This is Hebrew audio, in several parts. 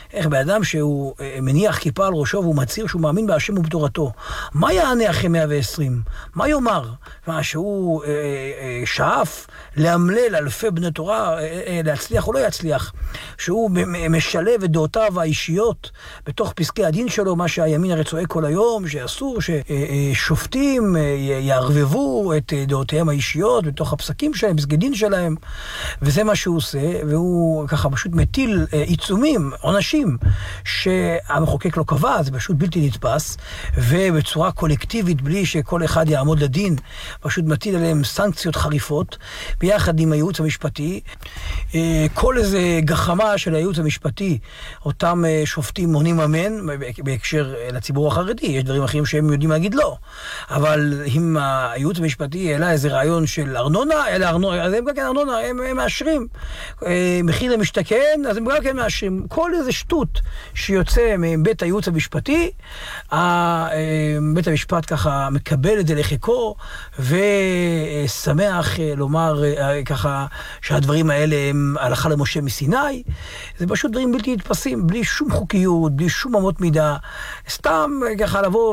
איך באדם שהוא מניח כיפה על ראשו והוא מצהיר שהוא מאמין בהשם ובתורתו, מה יענה אחרי 120? מה יאמר? שהוא שאף להמלל אלפי בני תורה, להצליח או לא יצליח, שהוא משלב את דעותיו האישיות בתוך פסקי הדין שלו, מה שהימין הרי צועק כל היום, שאסור ששופטים יערבבו את דעותיהם האישיות בתוך הפסקים שלהם, פסקי דין שלהם, וזה מה שהוא עושה, והוא ככה פשוט מטיל עיצומים, עונשים, שהמחוקק לא קבע, זה פשוט בלתי נתפס, ובצורה קולקטיבית, בלי שכל אחד יעמוד לדין, פשוט מטיל עליהם סנקציות חריפות, ביחד עם הייעוץ המשפטי. כל איזה גחמה של הייעוץ המשפטי, אותם שופטים עונים אמן, בהקשר לציבור החרדי, יש דברים אחרים שהם יודעים להגיד לא, אבל אם הייעוץ המשפטי העלה איזה רעיון של ארנונה, אז הם גם כן ארנונה, הם מאשרים. מחיר למשתכן, אז הם גם כן מאשרים. כל איזה שטות שיוצא מבית הייעוץ המשפטי, בית המשפט ככה מקבל את זה לחיקו, ושמח לומר ככה שהדברים האלה הם הלכה למשה מסיני. זה פשוט דברים בלתי נתפסים, בלי שום חוקיות, בלי שום אמות מידה, סתם ככה לבוא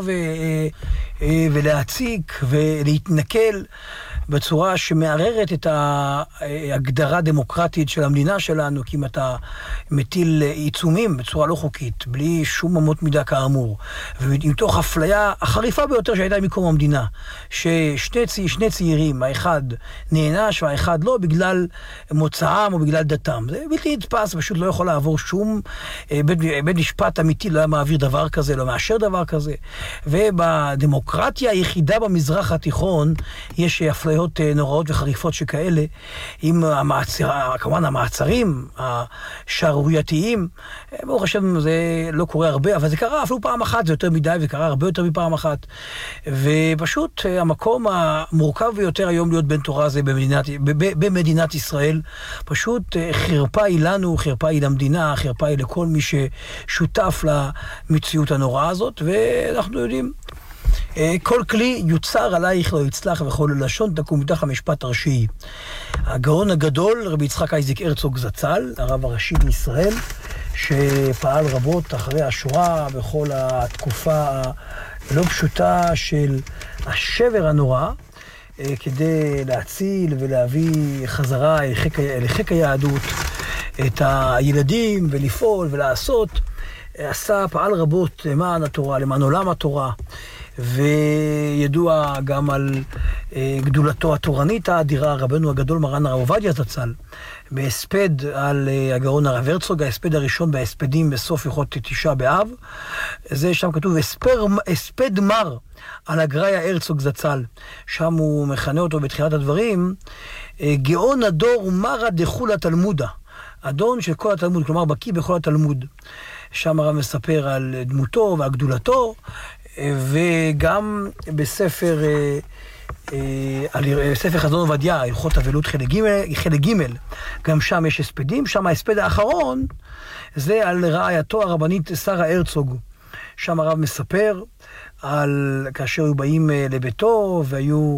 ולהציק ולהתנכל בצורה שמערערת את ההגדרה הדמוקרטית של המדינה שלנו, כי אם אתה מטיל עיצומים בצורה לא חוקית, בלי שום אמות מידה כאמור, ומתוך אפליה החריפה ביותר שהייתה מקום המדינה, ששני צעירים, האחד נענש והאחד לא, בגלל מוצאם או בגלל דתם. זה בלתי נתפס, פשוט לא יכול לעבור שום בית משפט אמיתי, לא היה מעביר דבר כזה, לא מאשר דבר כזה. ובדמוקרטיה היחידה במזרח התיכון יש אפליה נוראות וחריפות שכאלה, עם כמובן המעצרים השערורייתיים. ברוך השם זה לא קורה הרבה, אבל זה קרה אפילו פעם אחת, זה יותר מדי, וקרה הרבה יותר מפעם אחת. ופשוט המקום המורכב ביותר היום להיות בן תורה זה במדינת ישראל. פשוט חרפה היא לנו, חרפה היא למדינה, חרפה היא לכל מי ששותף למציאות הנוראה הזאת, ואנחנו יודעים, כל כלי יוצר עלייך לא יצלח וכל לשון תקום מתח המשפט הראשי. הגאון הגדול, רבי יצחק אייזיק הרצוג זצ"ל, הרב הראשי בישראל, שפעל רבות אחרי השואה בכל התקופה הלא פשוטה של השבר הנורא, כדי להציל ולהביא חזרה לחיק היהדות את הילדים ולפעול ולעשות. פעל רבות למען התורה, למען עולם התורה, וידוע גם על גדולתו התורנית האדירה, רבנו הגדול מרן הרב עובדיה זצ"ל, בהספד על הגאון הרב הרצוג, ההספד הראשון בהספדים בסוף הלכות תשעה באב. זה שם כתוב הספד מר על הגראיה הרצוג זצ"ל, שם הוא מכנה אותו בתחילת הדברים גאון הדור מרא דכולא תלמודה, אדון של כל התלמוד, כלומר בקיא בכל התלמוד. שם הרב מספר על דמותו והגדולתו, וגם בספר ספר חזון עובדיה, הלכות אבלות חלק ג', גם שם יש הספדים. שם ההספד האחרון זה על רעייתו הרבנית שרה הרצוג. שם הרב מספר על כאשר היו באים לביתו והיו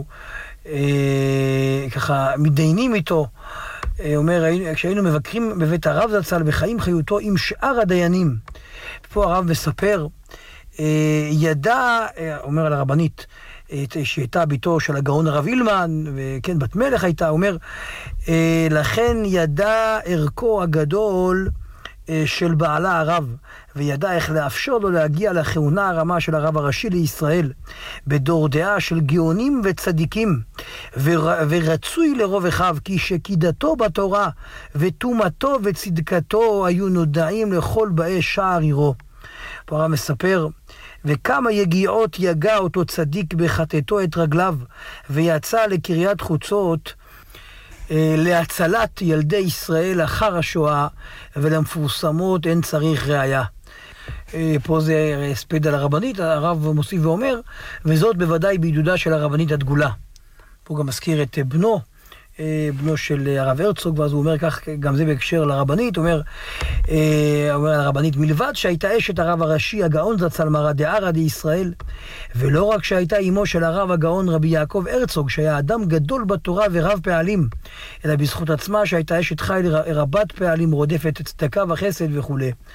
ככה מתדיינים איתו. אומר, כשהיינו מבקרים בבית הרב זצ"ל בחיים חיותו עם שאר הדיינים. פה הרב מספר, ידע, אומר על הרבנית, שהייתה ביתו של הגאון הרב אילמן, וכן, בת מלך הייתה, אומר, לכן ידע ערכו הגדול של בעלה הרב, וידע איך לאפשר לו להגיע לכהונה הרמה של הרב הראשי לישראל, בדור דעה של גאונים וצדיקים, ורצוי לרוב אחיו, כי שקידתו בתורה, ותומתו וצדקתו היו נודעים לכל באי שער עירו. פה הרב מספר, וכמה יגיעות יגע אותו צדיק בחטאתו את רגליו, ויצא לקריית חוצות, להצלת ילדי ישראל אחר השואה, ולמפורסמות אין צריך ראיה. פה זה הספד על הרבנית, הרב מוסיף ואומר, וזאת בוודאי בעידודה של הרבנית הדגולה. פה גם מזכיר את בנו של הרב הרצוג, ואז הוא אומר כך, גם זה בהקשר לרבנית, אומר על הרבנית, מלבד שהייתה אשת הרב הראשי הגאון זצ"ל מרא דערא דישראל, ולא רק שהייתה אמו של הרב הגאון רבי יעקב הרצוג, שהיה אדם גדול בתורה ורב פעלים, אלא בזכות עצמה שהייתה אשת חיל רבת פעלים, רודפת צדקה וחסד וכו'.